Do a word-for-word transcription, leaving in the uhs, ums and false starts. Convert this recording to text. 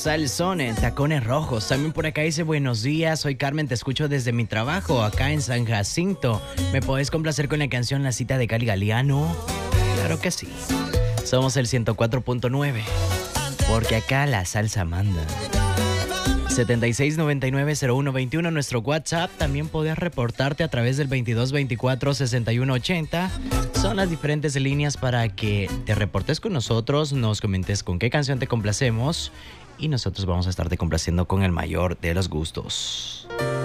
Salsón en Tacones Rojos. También por acá dice buenos días, soy Carmen, te escucho desde mi trabajo acá en San Jacinto. ¿Me podés complacer con la canción La Cita de Cali Galiano? Claro que sí. Somos el ciento cuatro punto nueve, porque acá la salsa manda. setenta y seis noventa y nueve cero uno veintiuno, nuestro WhatsApp. También podés reportarte a través del veintidós veinticuatro sesenta y uno ochenta. Son las diferentes líneas para que te reportes con nosotros, nos comentes con qué canción te complacemos y nosotros vamos a estarte complaciendo con el mayor de los gustos.